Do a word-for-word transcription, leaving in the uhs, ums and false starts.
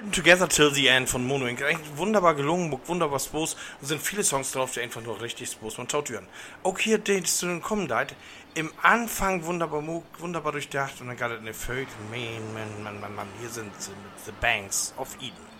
Together Till the End von Mono Inc. Eigentlich wunderbar gelungen, wunderbar spos. Da sind viele Songs drauf, die einfach nur richtig spos. Man schaut hören. Auch hier Dates to Come Died. Im Anfang wunderbar wunderbar durchdacht und dann gerade eine Feuille. Man, man, man, man, man. Hier sind sie mit The Banks of Eden.